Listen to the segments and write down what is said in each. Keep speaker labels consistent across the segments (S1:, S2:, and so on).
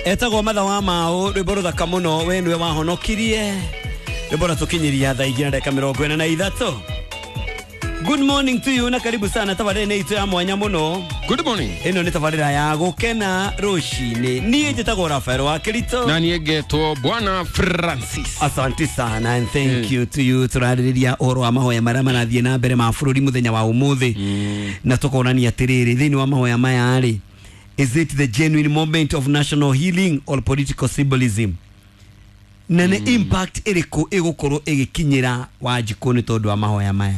S1: Etagwo matha wa mao rwimbo ruthaka muno we niwe wahonokirie rwimbo ratukinyiria thaa 2:43. Good morning to you na karibu sana tabarĩra itu ya mwanya muno.
S2: Good morning.
S1: Ino ni tabarĩra ya gukena rushine. Niĩ njĩtagwo Rafael wa Kirito.
S2: Na niĩ ngetwo Bwana Francis.
S1: Asante sana and thank you to you. Turarĩrĩria ũhoro wa mahoya marĩa marathiĩ na mbere ma bũrũri mũthenya wa ũmũthĩ. Na tukonania atĩrĩrĩ thĩinĩ wa mahoya maya rĩ, is it the genuine moment of national healing or political symbolism? Nene impact ĩrĩkũ ĩgũkorwo ĩgĩkinyĩra Wanjikũ nĩ tondũ wa mahoya maya?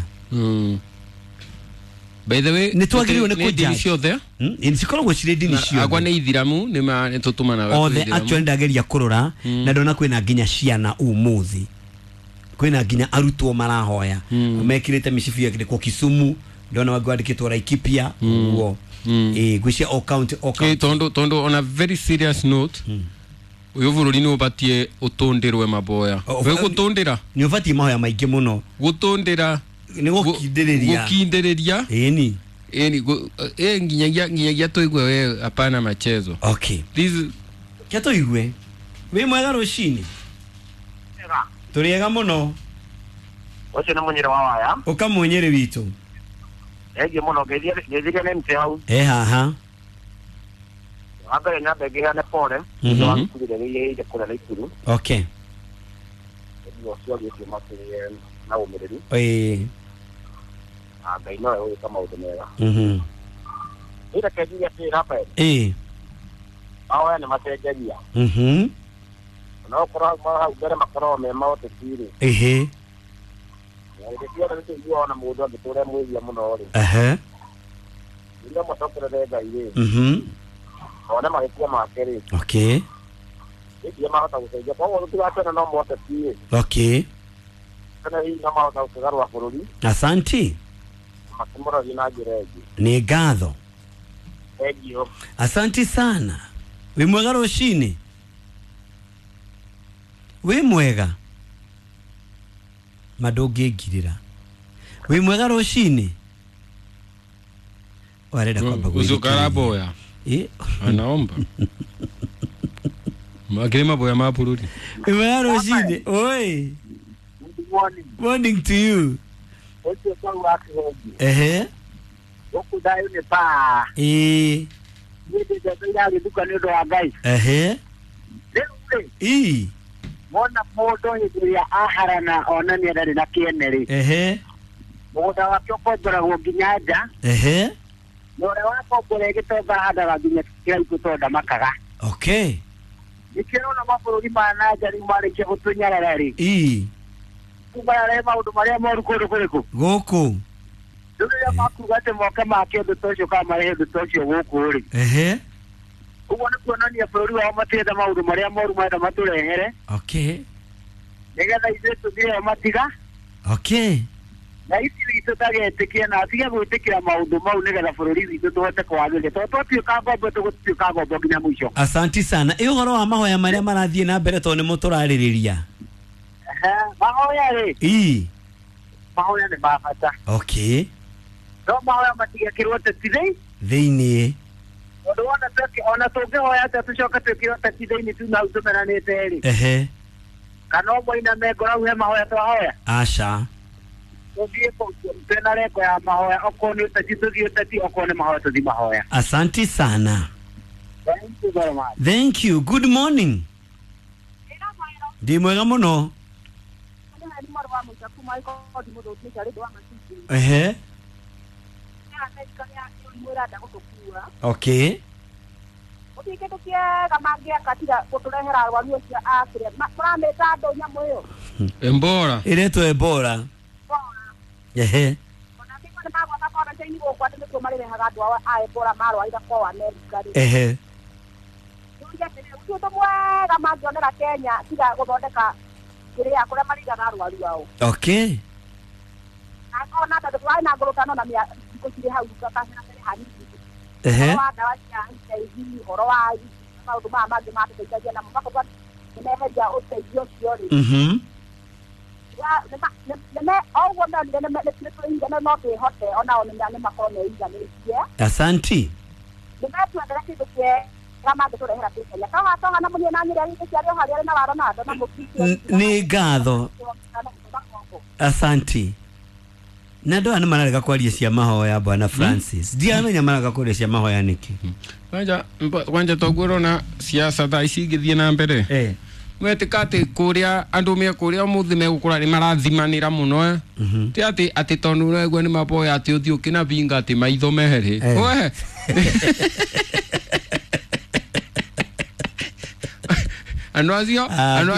S2: By the way,
S1: nitwagiriwe ne
S2: kujudge ciothe
S1: insikoragwo cire dini ciothe
S2: agwa ne ithiramu ne ma nitutumana
S1: wa othe actually ndageria kurora na ndona kwina nginya ciana umuthi kwina nginya arutwo marahoya mekirite micibi yakiriko Kisumu ndona wagwandikitwo Laikipia uo gwĩcia all count
S2: tondo on a very serious note uyu bururi ni ubatie utonderwe maboya we gutondera
S1: ni ubatie mahoya maingĩ muno
S2: gutondera
S1: ni gukindereria
S2: eni nginyagia toigwe we hapana machezo.
S1: Okay, this kiato igwe we mwega rushini turiega muno
S3: oce na munyira wa waya
S1: ukamunyere witu
S3: ege muno geziga ne mteu
S1: haha
S3: anga ina bege na pole ndo akudire ile kula laikuru.
S1: Okay,
S3: ndio sio ndio masiri na umereri ngai no we kama utemera ila kejia pia hapa awe ni mategeria no kora ma ugere makoro me maote siri
S1: ndio
S3: ndio ndio na mudo ngitore mwezi ya muno ri ndio matokero rega ile ona magikuwa makeri.
S1: Okay,
S3: ndio mahota kusaidia kwa hiyo tuacha na mote siri.
S1: Okay,
S3: kana hii na mahota kugarwa bururi.
S1: Asante
S3: makumura vinagireji
S1: ni gatho
S3: egio.
S1: Asante sana we mwega rushini we mwega madongengirira we mwega rushini wareda kwamba
S2: uzukara boya anaomba magema boya mapururi
S1: we mwega rushini oi morning to you.
S3: Ocho kwa wake hoji. Oku dayo ne pa. Yede ya duka ne do guys. Mona modo ya ahara na onani ndari na kieneri. Moda wa kyokobora go ginyaja. Nore wako bore gitoga hada wa ginya kira ikutoda makaga.
S1: Okay.
S3: Nikero na maburu imana jari mare ke butunyararari. Kubara maundu maria moru kuriko
S1: guku
S3: ndio makugate moka make ndutocio kama rehe ndutocio guku ri ugo ni kuonania bũrũri wa matenda maundu maria moru maenda maturehere.
S1: Okay,
S3: nigetha ithuĩ tũgĩe matiga.
S1: Okay,
S3: na iti witũ tagetikia na atige gwĩtĩkĩra maundu mau nigetha bũrũri witũ tũhote kwagĩrĩra tondũ tuĩka ngombo tũgũtuĩka ngombo nginya mũico.
S1: Asante sana ũhoro wa mahoya maria marathiĩ na mbere tondũ nĩ mũtũrarĩrĩria
S3: mahoya ri mahoya ni mabata.
S1: Okay,
S3: no mahoya matigekĩrwo tĩti
S1: thĩinĩ
S3: ndu wona tũke ona tũngĩhoya tũcoka twĩkĩrwo tĩti thĩinĩ tu na tũmeranĩte ri kana ũmwe me ngorau he mahoya twahoya
S1: aca
S3: tũthiĩ tena reko ya mahoya okorwo nĩ tĩti tũthiĩ tĩti okorwo nĩ mahoya tũthiĩ mahoya.
S1: Asante sana.
S3: Thank you very much.
S1: Thank you. Good morning. Ndi mwega muno. Okay.
S2: Embora.
S1: Ireto Embora. Okay.
S3: Akona tatu kwa na ngorotano na mia kukire hau kaka na hani. Dawa ya hivi horoa maundu mangĩ matũteithagia na mpaka kwa nemeria ũteithio ciori. Ya neme ogwo na neme nĩ no kĩhote ona ona nĩ makone iganĩtie.
S1: Asante.
S3: Nĩmatwendera kĩndũ kĩega kama ngiturehera pesa kawa tonga na munye na nyira ngike ciario hari na waro na ndo na mukisi
S1: ni ngatho asanti na ndo ana mararega kwaria cia mahoya bwana Francis ndiamenya maraga kwaria cia mahoya niki
S2: kwanja toguro na siasa tha ici ngithie na mbere wetikate kuria andu me kuria muthi me gukura ni marathimanira muno ti ati tondu negwo ni maboya ati uthi ukina vinga ati maitho mehere we anwazio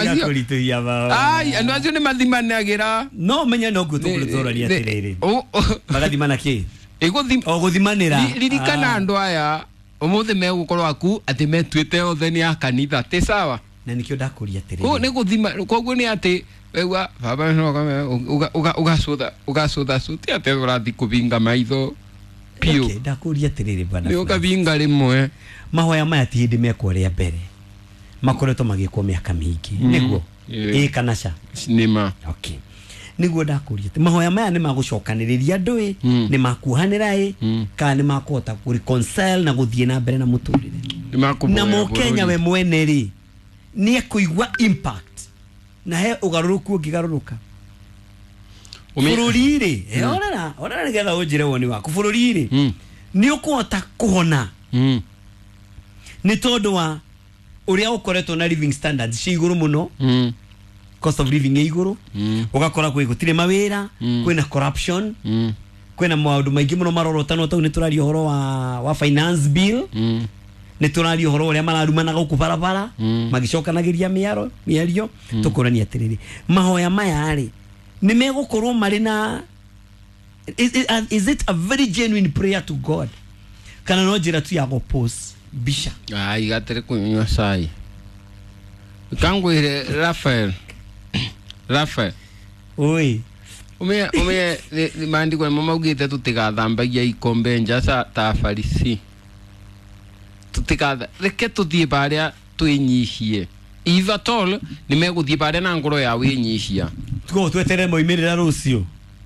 S2: anwazio ni mathimanagira no
S1: menya no gutukurutorania atiriri magathimana ki guthimanira
S2: ririkana andu aya umuthi me gukorwo aku ati metuite othe ni akanitha ti sawa
S1: na nikio ndakuria atiriri
S2: ko ni guthima koguo ni ati wewa baba no kama ugasutha suti ati urathi kuvinga maitho pio
S1: okay ndakuria atiriri bwana
S2: ni ukavinga rimwe
S1: mahoya maya ti hindi mekwo ria mbere makoretwo magikwo miaka mingi niguo kanasha
S2: nima
S1: okay niguo ndakuria mahoya maya ni magucokaniriria ndui ni makuhanira kana ni makota ku reconcile na guthie na mbere na muturire na Mukenya we mwene ri ni ekuigwa impact na he ugaruruku ungigaruruka bururi-ri orana nigetha unjire woni waku bururi-ri ni ukuhota kuhona ni tondu wa uria ukoretwo na living standards cia iguru muno cost of living iguru ugakora kwi gutire mawira kwina corruption kwina maundu maingi muno marorotano tau ni turari horo wa finance bill ni turari horo uria mararumana guku barabara magicokanagiria miario tukurania atiriri mahoya maya ri ni megukorwo mari na is it a very genuine prayer to God kana no njira tu ya gopose bisha
S2: igatere kunywa sai kangwire Rafael oi ume ni maandiko mama ugite tutigathambagia ikombe nja ta farisi tutikatha reke tuthie baria twinyihie iva tol ni meguthie baria na ngoro ya winyihia
S1: tuko twetere moimirira rucio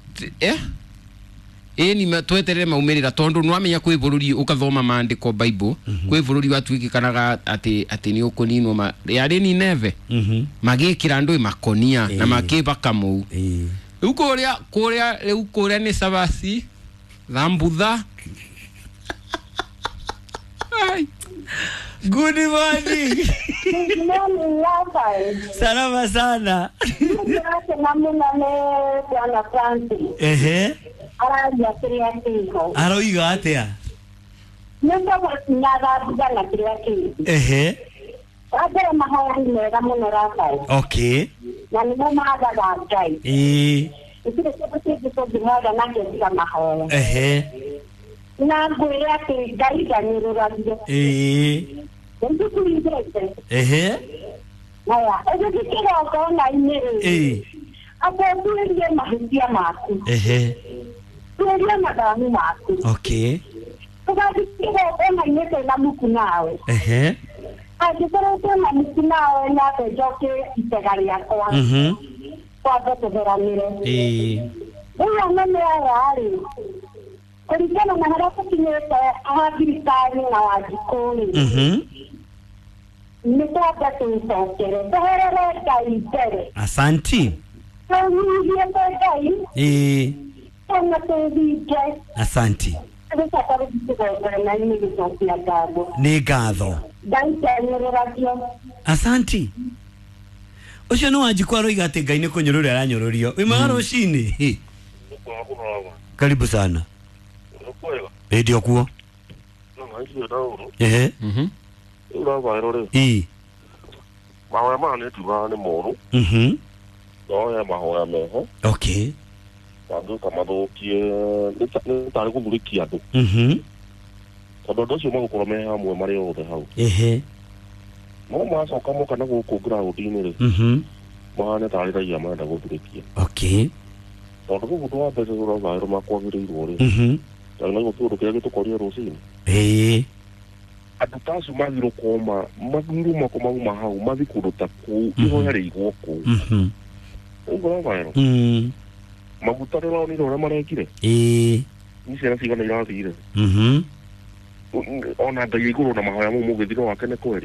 S2: ni tweterere maumirira tondu nwamenya kwi bururi ukathoma maandiko Bible kwi bururi watwikikanaga ati ni ukuninwo yari ni neve magikira ndu makonia na makibaka mu kuria riu kuria ni sabasi thambutha
S1: good morning salama sana aroiga atia
S3: nenda kunyara bugana kiriaki Ada mahoya ni mega muno Rafael.
S1: Okay.
S3: Na ni mama ada dai. Ikile sebuti kwa moja na ndio mahoya. Na ngoya ke dai gani ruradio. Ndio kuingereza. Haya, ezo kikira kwa na imeri. Hapo tuende mahisia maku. Tuende madamu maku.
S1: Okay.
S3: Tukakikira kwa na imeri na muku nawe. Akisema tena msinao na joke itegari yako. Kwa bote beramire. Huyo mama yari. Kulingana na haraka kinyeta ahadirikani na wajikoni. Nitaka tumsokere. Taharara kaibere.
S1: Asanti.
S3: Kwa kai. Kama tuzije.
S1: Asanti. Ni gatho. Asanti. Ucio no wajikwa roiga ati Ngai ni kunyururi aranyururio. Wima rucini. Karibu sana. Ndio kuo.
S4: Mahoya mane tuga ni moru. Oya mahoya meho.
S1: Okay.
S4: Tandu kama thukie ni tari kuthurikia andu. Tondu ndu cio magukora me hamwe mari othe hau. No macoka moka na guku ground-ini ri. Mahane tari raia marenda guthurikia.
S1: Okay.
S4: Tondu guku twa mbeca turabairwo makwagĩrĩirwo ri. Tari no tundu kia gitukoria rucini. Andu tacu mathirwo koma mathirwo makoma hau mathi kundu ta kuu ihoya rĩigwo kuu. Ũguo bairwo. Maguta rĩrao ni rora marekire. Ni ciana cigana irathire. ona ngai iguru na mahoya mu mugithiro wake ne kweri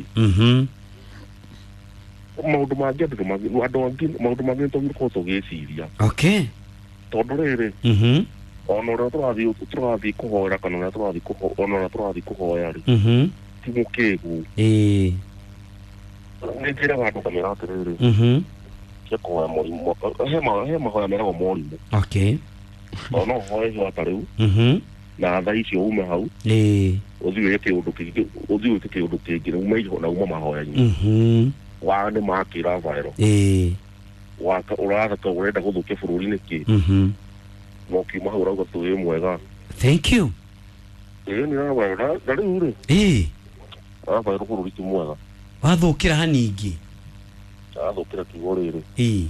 S4: maundu mangi andu angi maundu mangi to giciria
S1: okay
S4: tondu riri ona ora turathi kuhoera kana ora turathi kuhoera ri ti mukigu ni njira wandu kamera atiriri kia kuhoya murimu he mahoya merago murimu
S1: okay
S4: ona hoya hiyo atariu na tha icio ume hau uthiwe kiundu kingi ume iho na uma mahoya-ini wa ni makira vairo waka urathaka urenda guthukia bururi-ini ki no kiuma hau rauga tu mwega
S1: thank you
S4: ni rawa na riu ri vairo bururi ti mwega
S1: wathukira haningi
S4: athukira kiugo riri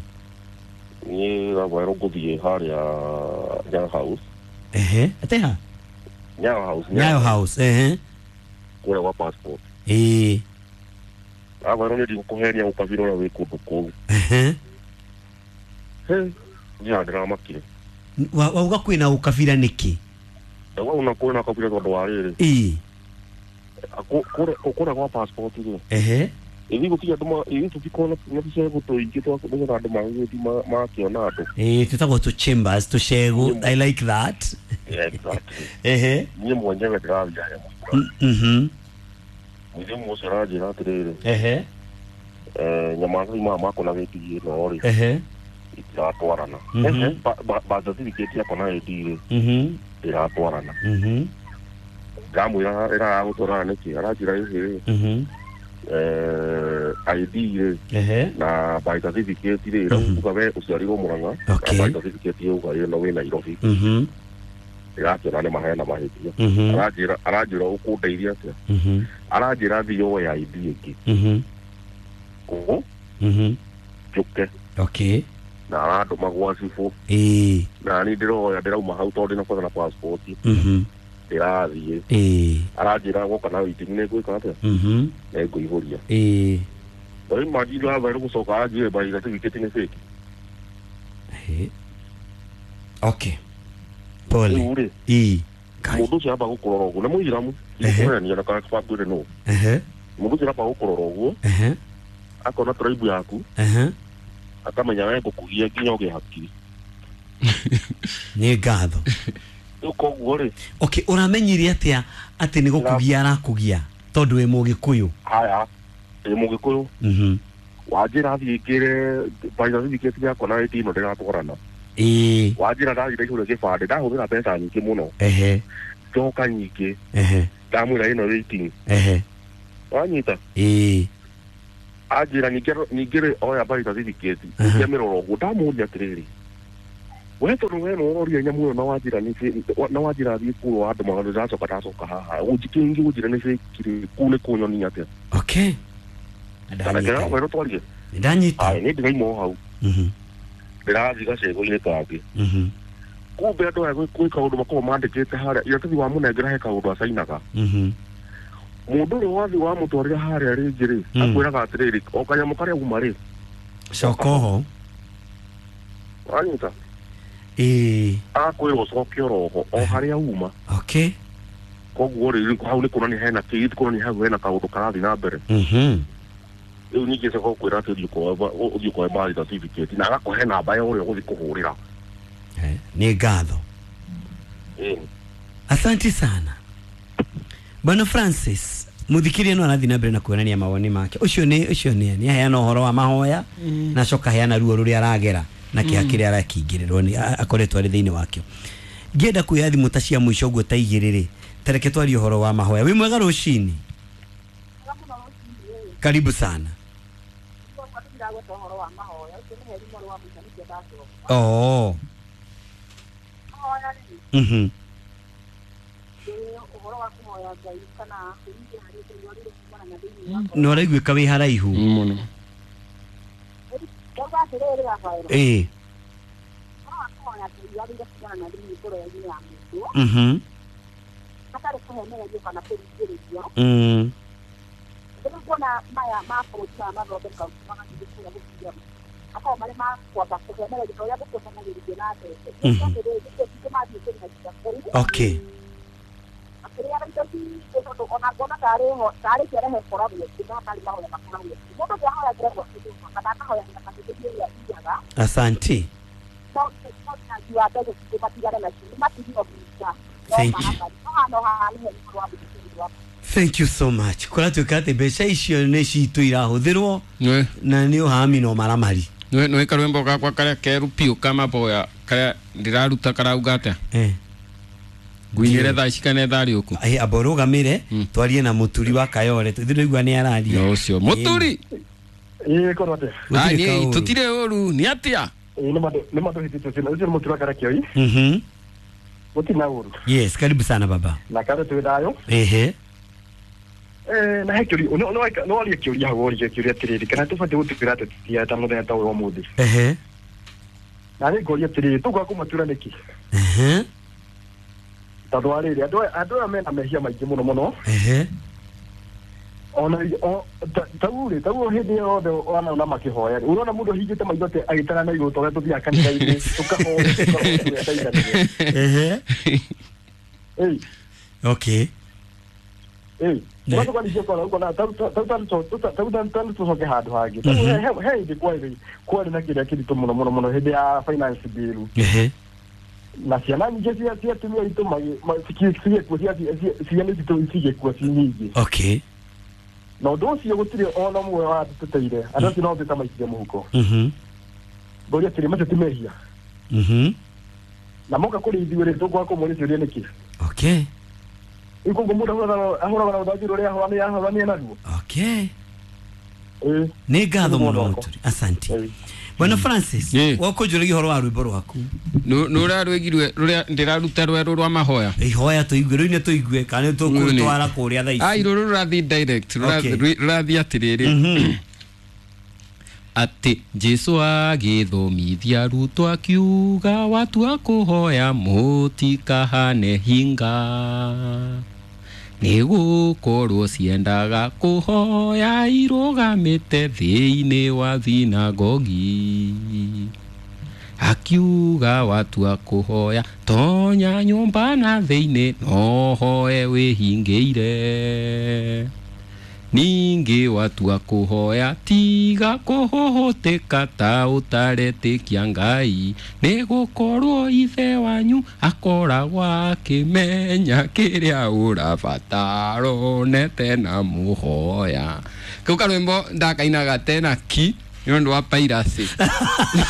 S4: ni vairo nguthie haria Nyayo House
S1: ateha Nyayo House
S4: kure wa passport vairo ni ndikuheria ukavira ura wi kundu kou ni ndiramakire
S1: wauga kwina ukabira niki
S4: wa unakwina ukabira tondu wa riri kure kwa passport ri ivi gutia nduma ivi tukikona tucegu tuingi twakugira andu magiti makiona andu
S1: tutagwo tu chambers tucegu I like that
S4: ni mwenyewe ndirathia ni musaraji na tiriri nyamazi makona gikiri no ri iratwarana ba certificate yako na ID iratwarana ngamwira ira gutwarana niki arajira ihi ID na by certificate ri ira we uciarirwo Murang'a by certificate yo ugaire no we Nairobi iratwarana ni mahena mahitia arajira ukundeithia atia arajira thio ya ID iki juke
S1: okay
S4: na aradu magwasifu na ni ndiroya ndirauma hau tondu na kwatha na passport ndirathie arajira goka na waiting ni gwika atia na nguihuria oi majira ava gucoka ajire by certificate ni fake
S1: okay pole
S4: mundu cia aba gukurora uguo na muiramu ni na ka kwagire no mundu cia aba gukurora uguo akona tribe yaku akamenya we ngukugia nginya uge hakiri
S1: ni ngatho
S4: uko guore
S1: okay uramenyire atia ati ni gukugia arakugia tondu we mugikuyu
S4: haya mugikuyu wajira thiikire baina certificate yako na ID no ndiratwarana wajira ndathire ihura gibande ndahũthĩra mbeca nyingĩ mũno njoka nyingĩ ndamwĩra ĩno waiting wanyita ajira ningĩ oya baina certificate ngiamĩrora ũguo ndamũria atĩrĩrĩ we tondũ we nũroria nyamũ ĩyo na wajira thiĩ kuo andũ maũndũ ndacoka haha ũnjikĩngĩ ũnjĩre nĩ bĩkire kuu nĩ kũnyonia atĩa
S1: okay
S4: werũ twarie
S1: ndanyita
S4: nĩ ndĩraima o hau ndirathi gacego-inĩ kangĩ kumbe andũ aya gwĩ kaũndũ makorwo mandĩkĩte harĩa iratathi wa mũnengera he kaũndũ acainaga mũndũ ũrĩa wathi wa mũtwarĩra harĩa rĩngĩ-rĩ akwĩraga atĩrĩrĩ o kanyamũ karĩa uma-rĩ
S1: coka oho
S4: wanyita akwĩrwo coke oroho o harĩa uma
S1: okay
S4: koguo rĩ hau nĩ kuonania hena kĩi kuonania hau hena kaũndũ karathi na mbere rĩu ningĩ coka ũkwĩra atĩ ũthiĩ kuoya marriage certificate na agakũhe namba ya ũrĩa ũgũthiĩ kũhũrĩra
S1: ni ngatho asante sana Bwana Francis muthikirie no arathi na mbere na kuonania mawoni make ucio ni heana uhoro wa mahoya na coka heana ruo ruria aragera na kĩrĩa arakingĩrĩrwo ni akoretwo ari thĩinĩ wakio ngĩenda kuyathi mutacia mwisho guo ta igĩrĩrĩ tereke twari uhoro wa mahoya wi mwega rũcinĩ karibu sana no raiguĩka wĩ haraihu
S2: mũno
S1: okay
S3: Quería ver si eso ona gona kare kere he kora bia kina kali maho ya makora bia moto ya ha ya grebo kana na ho ya na kasi ya ya
S1: Asante. Thank you so much. Kora tukate besha icio ne citu irahuthirwo na ni uhami no maramari.
S2: No ikarwembo gakwa karia keru piu kama boya karia ndiraruta karauga atia Gwinire tha cikane thari uku
S1: aborogamire twarie na muturi wa Kayole tuthiregwa ni araria
S2: no cio muturi
S5: korate
S2: ni tutire oru ni atia
S5: ni mado hitito sina uzi muturi wa Karakioi utina oru
S1: yes karibu sana baba
S5: na kare tudayo na hekuri no ali kuri ya wori ya kuri atiriri kana tufate utukirate tia tamu da tawo mudi na ni gori atiriri tu kwa kumatura neki tado ariri ado amena mehia maigi muno ona tawu hindi yothe ona na makihoya urona mundu hingite maigote agitana na igo tore tuthia kanitha-ini tukaho
S1: okay
S5: watu kwa nijia kwa huko na tautan tusoke hadu hagi hei di kwa na kile kitu muno hindi ya finance bill na ciana nyingĩ cia tumia itũ cikie kuo ciana citũ cikie kuo cinyingĩ
S1: okay
S5: na ũndũ ũcio gũtirĩ ona ũmwe wa tũteire andũ acio no thĩta maikire mũhuko mbũria atĩrĩ macio ti mehia na moka kũrĩ ithuĩ rĩ tũkwaga kũmũria ciũria nĩkĩ
S1: okay
S5: ikuo mũndũ ahũraga na ũthanjĩ rũrĩa ahũrania naruo
S1: okay nĩ ngatho mũno mũturi asante Bwana Francis wako jurigi horo wa rwimbo rwaku
S2: no rarwegirwe ruria ndiraruta rweru rwa mahoya
S1: ihoya tuigwe rwine tuigwe kana tukutwara kuria tha ici
S2: ai ruru rathi direct rathi atiriri ati Jesu agithomithia arutwo akiuga watua kuhoya mutikahane hinga nigukorwo ciendaga kuhoya irugamite thiini wa thinagogi akiuga watua kuhoya tonya nyumba na thiini no hoe wihingiire ningi watua kuhoya tiga kuhohoteka ta utaretikia Ngai nigukorwo ithe wanyu akoragwo akimenya kiria urabataro nete na muhoya kau karwimbo ndakainaga tena ki nĩ ũndũ wa piracy